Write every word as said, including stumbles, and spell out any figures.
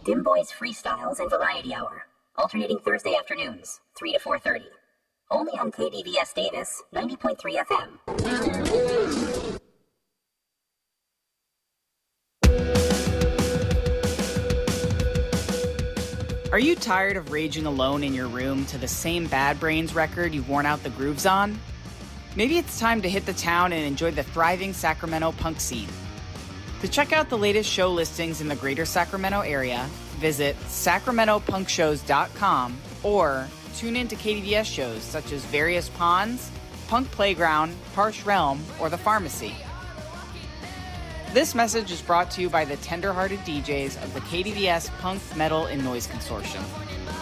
Dim Boys Freestyles and Variety Hour, alternating Thursday afternoons, three to four thirty. Only on K D V S Davis, ninety point three F M. Are you tired of raging alone in your room to the same Bad Brains record you've worn out the grooves on? Maybe it's time to hit the town and enjoy the thriving Sacramento punk scene. To check out the latest show listings in the greater Sacramento area, visit sacramento punk shows dot com or tune in to K D V S shows such as Various Ponds, Punk Playground, Harsh Realm, or The Pharmacy. This message is brought to you by the tender-hearted D Js of the K D V S Punk, Metal, and Noise Consortium.